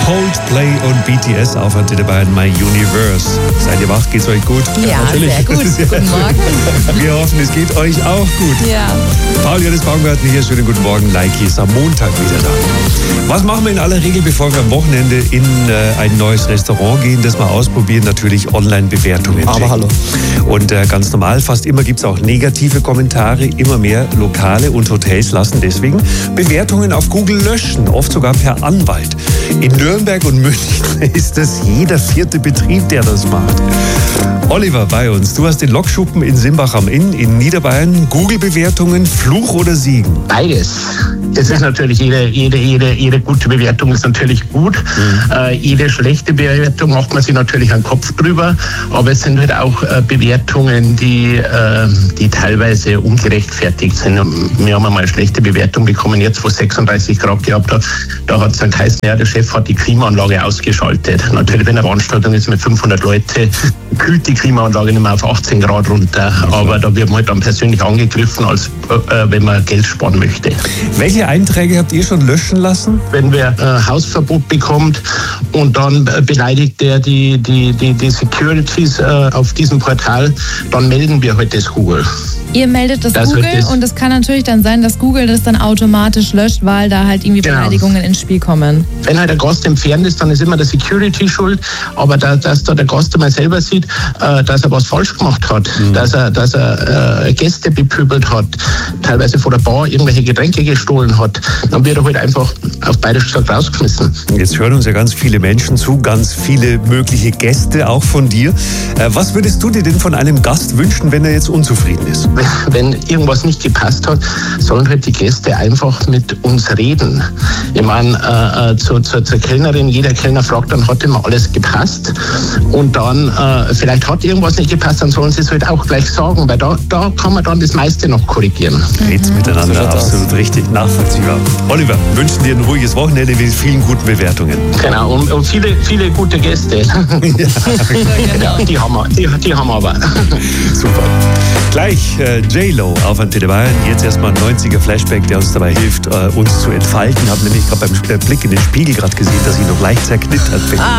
Coldplay und BTS auf Antenne Bayern My Universe. Seid ihr wach? Geht's euch gut? Ja, natürlich. Sehr gut. Guten Morgen. Wir hoffen, es geht euch auch gut. Ja. Paul Johannes Baumgarten hier, schönen guten Morgen. Leiki ist am Montag wieder da. Was machen wir in aller Regel, bevor wir am Wochenende in ein neues Restaurant gehen, das mal ausprobieren? Natürlich Online-Bewertungen. Aber hallo. Und ganz normal, fast immer gibt es auch negative Kommentare. Immer mehr Lokale und Hotels lassen deswegen Bewertungen auf Google löschen, oft sogar per Anwalt. In Nürnberg und München ist es jeder 4. Betrieb, der das macht. Oliver bei uns, du hast den Lokschuppen in Simbach am Inn in Niederbayern. Google-Bewertungen, Fluch oder Segen? Beides. Es ist natürlich, jede gute Bewertung ist natürlich gut. Jede schlechte Bewertung macht man sich natürlich einen Kopf drüber. Aber es sind halt auch Bewertungen, die teilweise ungerechtfertigt sind. Wir haben einmal eine schlechte Bewertung bekommen, jetzt wo es 36 Grad gehabt hat. Da hat es dann geheißen, ja, der Chef hat die Klimaanlage ausgeschaltet. Natürlich, wenn eine Veranstaltung ist mit 500 Leuten, kühlt die Klimaanlage nicht mehr auf 18 Grad runter. Aber da wird man halt dann persönlich angegriffen, als wenn man Geld sparen möchte. Welche Einträge habt ihr schon löschen lassen? Wenn wer Hausverbot bekommt und dann beleidigt der die Securities auf diesem Portal, dann melden wir halt das Google. Ihr meldet das Google und es kann natürlich dann sein, dass Google das dann automatisch löscht, weil da halt irgendwie Beleidigungen ins Spiel kommen. Wenn halt der Gast entfernt ist, dann ist immer der Security schuld, aber dass da der Gast einmal selber sieht, dass er was falsch gemacht hat, dass er Gäste bepöbelt hat, teilweise vor der Bar irgendwelche Getränke gestohlen hat, dann wird er halt einfach auf bayerisch gesagt rausgeschmissen. Jetzt hören uns ja ganz viele Menschen zu, ganz viele mögliche Gäste, auch von dir. Was würdest du dir denn von einem Gast wünschen, wenn er jetzt unzufrieden ist? Wenn irgendwas nicht gepasst hat, sollen halt die Gäste einfach mit uns reden. Ich meine, zur Kellnerin, jeder Kellner fragt dann, hat immer alles gepasst? Und dann, vielleicht hat irgendwas nicht gepasst, dann sollen sie es halt auch gleich sagen, weil da kann man dann das meiste noch korrigieren. Geht's miteinander, absolut richtig, nachvollziehbar. Oliver, wünschen dir ein ruhiges Wochenende mit vielen guten Bewertungen. Genau, und viele gute Gäste. Ja. Genau, die haben wir aber. Super. Gleich J-Lo auf Antenne Bayern. Jetzt erstmal ein 90er Flashback, der uns dabei hilft, uns zu entfalten. Habe nämlich gerade beim Blick in den Spiegel gerade gesehen, dass ich noch leicht zerknittert bin.